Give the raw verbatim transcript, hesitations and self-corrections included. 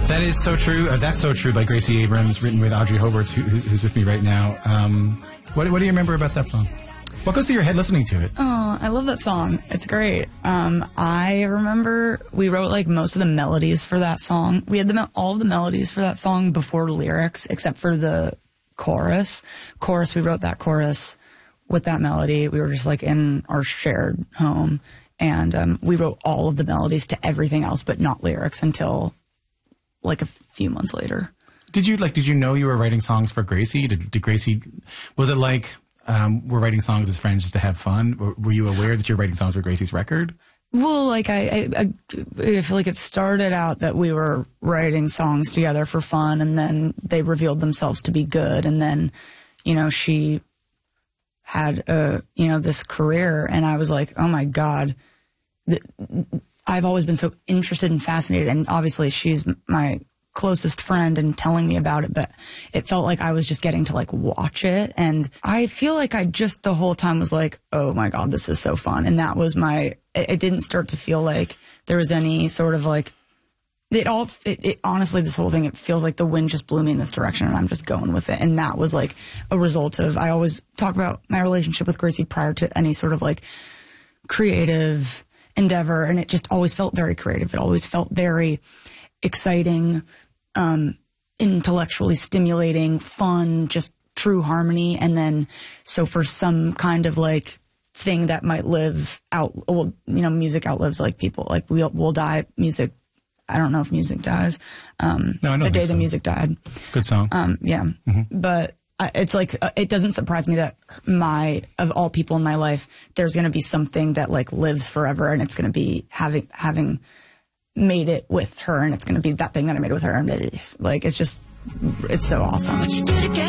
That is so true. Uh, That's So True by Gracie Abrams, written with Audrey Hobarts, who, who, who's with me right now. Um, what, what do you remember about that song? What goes through your head listening to it? Oh, I love that song. It's great. Um, I remember we wrote like most of the melodies for that song. We had the me- all of the melodies for that song before lyrics, except for the chorus. Chorus, we wrote that chorus with that melody. We were just like in our shared home, and um, we wrote all of the melodies to everything else, but not lyrics until like a few months later. Did you like? Did you know you were writing songs for Gracie? Did, did Gracie? Was it like? Um, we're writing songs as friends just to have fun? Or were you aware that you're writing songs for Gracie's record? Well, like, I, I, I, I feel like it started out that we were writing songs together for fun, and then they revealed themselves to be good, and then, you know, she had, a, you know, this career, and I was like, oh my God, th- I've always been so interested and fascinated, and obviously she's my closest friend and telling me about it, but it felt like I was just getting to like watch it, and I feel like I just the whole time was like, oh my God, this is so fun. And that was my it, it didn't start to feel like there was any sort of like it all it, it honestly this whole thing, it feels like the wind just blew me in this direction and I'm just going with it. And that was like a result of, I always talk about my relationship with Gracie prior to any sort of like creative endeavor, and it just always felt very creative. It always felt very exciting, Um, intellectually stimulating, fun, just true harmony. And then, so for some kind of like thing that might live out, well, you know, music outlives like people, like we'll, we'll die, music. I don't know if music dies. Um, no, I don't the day think so. the music died. Good song. Um, yeah. Mm-hmm. But I, it's like, uh, it doesn't surprise me that my, of all people in my life, there's going to be something that like lives forever, and it's going to be having, having, made it with her, and it's going to be that thing that I made with her. And it's like, it's just, it's so awesome.